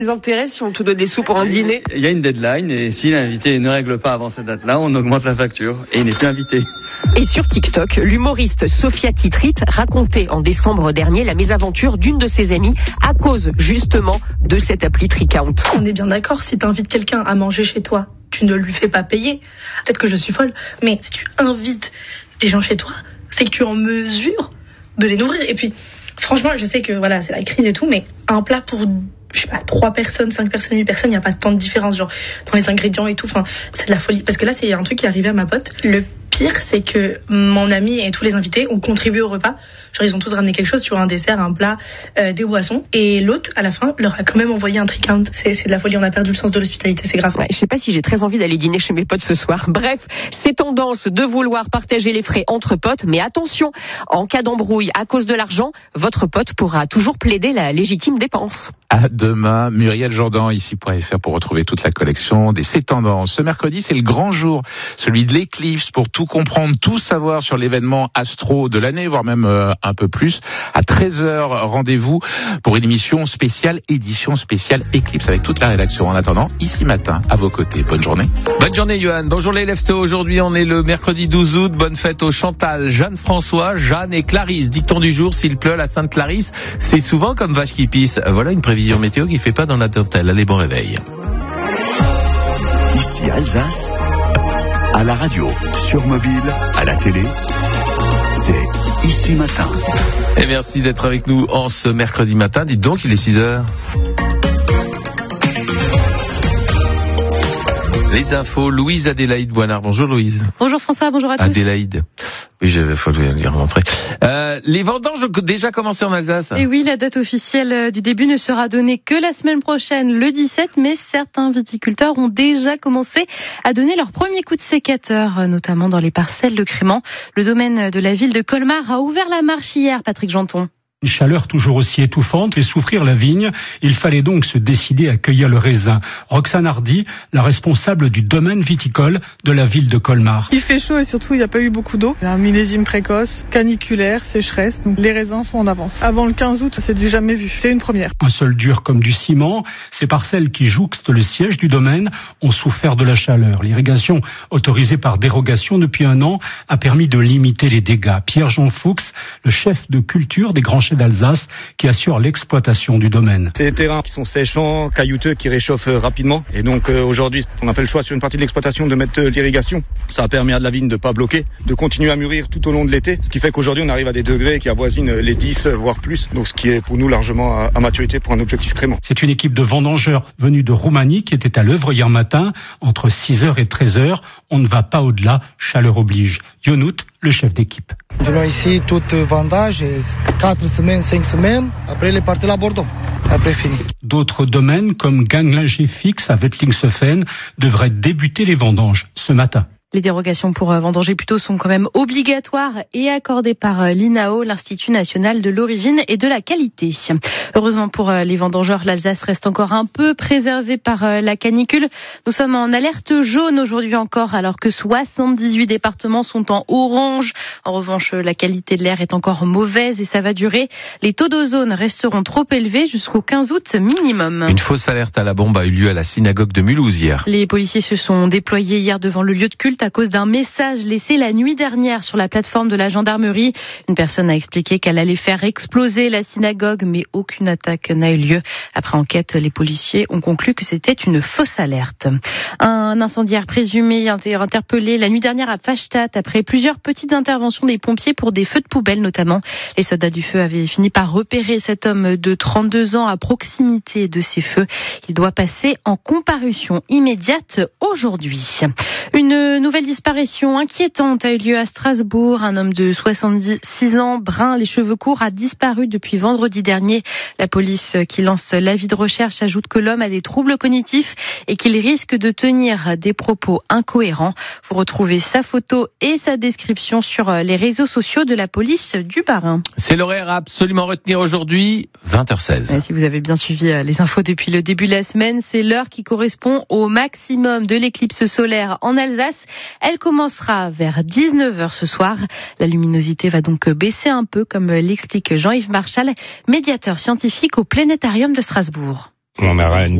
des intérêts si on te donne des sous pour un dîner? Il y a une deadline et si l'invité ne règle pas avant cette date-là, on augmente la facture et il n'est plus invité. Et sur TikTok, l'humoriste Sophia Titrit racontait en décembre dernier la mésaventure d'une de ses amies à cause justement de cette appli Tricount. On est bien d'accord, si t'invites quelqu'un à manger chez toi, tu ne lui fais pas payer. Peut-être que je suis folle, mais si tu invites les gens chez toi, c'est que tu es en mesure de les nourrir. Et puis, franchement, je sais que voilà, c'est la crise et tout, mais un plat pour, je sais pas, 3 personnes, 5 personnes, 8 personnes, il n'y a pas tant de différence, genre, dans les ingrédients et tout. Enfin, c'est de la folie. Parce que là, c'est un truc qui est arrivé à ma pote. Le pire, c'est que mon ami et tous les invités ont contribué au repas. Genre, ils ont tous ramené quelque chose, sur un dessert, un plat, des boissons. Et l'hôte, à la fin, leur a quand même envoyé un Tricount. C'est de la folie. On a perdu le sens de l'hospitalité. C'est grave. Ouais, je sais pas si j'ai très envie d'aller dîner chez mes potes ce soir. Bref, c'est tendance de vouloir partager les frais entre potes. Mais attention, en cas d'embrouille à cause de l'argent, votre pote pourra toujours plaider la légitime dépense. À demain, Muriel Jourdan, ici.fr pour retrouver toute la collection des C'est Tendances. Ce mercredi, c'est le grand jour, celui de l'éclipse, pour tout comprendre, tout savoir sur l'événement astro de l'année, voire même un peu plus. À 13h, rendez-vous pour une édition spéciale éclipse avec toute la rédaction. En attendant, ici matin, à vos côtés. Bonne journée. Bonne journée, Johan. Bonjour les leftos. Aujourd'hui, on est le mercredi 12 août. Bonne fête aux Chantal, Jeanne-François, Jeanne et Clarisse. Dicton du jour, s'il pleut à la Sainte-Clarisse, c'est souvent comme vache qui pisse. Voilà une prévision météo qui fait pas dans la dentelle. Allez, bon réveil. Ici Alsace, à la radio, sur mobile, à la télé, c'est Ici Matin. Et merci d'être avec nous en ce mercredi matin. Dites donc, il est 6h. Les infos, Louise Adélaïde Boinard. Bonjour Louise. Bonjour François, bonjour à tous. Adélaïde. Oui, faut le dire rentrer. Les vendanges ont déjà commencé en Alsace. Et oui, la date officielle du début ne sera donnée que la semaine prochaine, le 17, mais certains viticulteurs ont déjà commencé à donner leur premier coup de sécateur, notamment dans les parcelles de Crémant. Le domaine de la ville de Colmar a ouvert la marche hier, Patrick Janton. Une chaleur toujours aussi étouffante fait souffrir la vigne. Il fallait donc se décider à cueillir le raisin. Roxane Hardy, la responsable du domaine viticole de la ville de Colmar. Il fait chaud et surtout il n'y a pas eu beaucoup d'eau. Un millésime précoce, caniculaire, sécheresse. Donc les raisins sont en avance. Avant le 15 août, c'est du jamais vu. C'est une première. Un sol dur comme du ciment. Ces parcelles qui jouxtent le siège du domaine ont souffert de la chaleur. L'irrigation autorisée par dérogation depuis 1 an a permis de limiter les dégâts. Pierre-Jean Fuchs, le chef de culture des Grands Chais d'Alsace, qui assure l'exploitation du domaine. C'est des terrains qui sont séchants, caillouteux, qui réchauffent rapidement. Et donc aujourd'hui, on a fait le choix sur une partie de l'exploitation de mettre l'irrigation. Ça a permis à de la vigne de ne pas bloquer, de continuer à mûrir tout au long de l'été. Ce qui fait qu'aujourd'hui, on arrive à des degrés qui avoisinent les 10, voire plus. Donc ce qui est pour nous largement à maturité pour un objectif Crémant. C'est une équipe de vendangeurs venus de Roumanie qui était à l'œuvre hier matin. Entre 6h et 13h, on ne va pas au-delà, chaleur oblige. Yonout, le chef d'équipe. Nous ici, tout vendage, 4 semaines, 5 semaines, après les parties à Bordeaux. Après fini. D'autres domaines comme Ganglinger-Fix à Wettlingshofen devraient débuter les vendanges ce matin. Les dérogations pour vendanger plutôt sont quand même obligatoires et accordées par l'INAO, l'Institut national de l'origine et de la qualité. Heureusement pour les vendangeurs, l'Alsace reste encore un peu préservée par la canicule. Nous sommes en alerte jaune aujourd'hui encore, alors que 78 départements sont en orange. En revanche, la qualité de l'air est encore mauvaise et ça va durer. Les taux d'ozone resteront trop élevés jusqu'au 15 août minimum. Une fausse alerte à la bombe a eu lieu à la synagogue de Mulhouse hier. Les policiers se sont déployés hier devant le lieu de culte à cause d'un message laissé la nuit dernière sur la plateforme de la gendarmerie. Une personne a expliqué qu'elle allait faire exploser la synagogue, mais aucune attaque n'a eu lieu. Après enquête, les policiers ont conclu que c'était une fausse alerte. Un incendiaire présumé interpellé la nuit dernière à Faststadt après plusieurs petites interventions des pompiers pour des feux de poubelle notamment. Les soldats du feu avaient fini par repérer cet homme de 32 ans à proximité de ces feux. Il doit passer en comparution immédiate aujourd'hui. Une nouvelle disparition inquiétante a eu lieu à Strasbourg. Un homme de 76 ans, brun, les cheveux courts, a disparu depuis vendredi dernier. La police qui lance l'avis de recherche ajoute que l'homme a des troubles cognitifs et qu'il risque de tenir des propos incohérents. Vous retrouvez sa photo et sa description sur les réseaux sociaux de la police du Bas-Rhin. C'est l'horaire à absolument retenir aujourd'hui, 20h16. Si vous avez bien suivi les infos depuis le début de la semaine, c'est l'heure qui correspond au maximum de l'éclipse solaire en Alsace. Elle commencera vers 19h ce soir. La luminosité va donc baisser un peu, comme l'explique Jean-Yves Marchal, médiateur scientifique au Planétarium de Strasbourg. On aura une